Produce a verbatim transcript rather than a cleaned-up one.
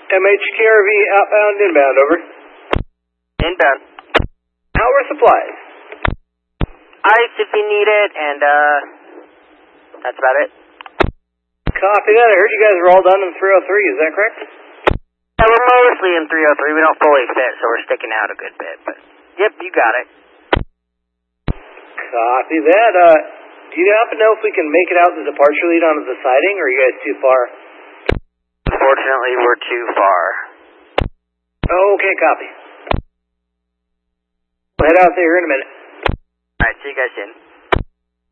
M H K R V outbound, inbound, over. Inbound. How are supplies? Ice if you need it, and uh, that's about it. Copy that. I heard you guys were all done in three oh three, is that correct? Yeah, we're mostly in three oh three. We don't fully fit, so we're sticking out a good bit. But yep, you got it. Copy that. Uh, do you happen to know if we can make it out the departure lead onto the siding, or are you guys too far? Unfortunately, we're too far. Okay, copy. We'll head out there in a minute. Alright, see you guys soon.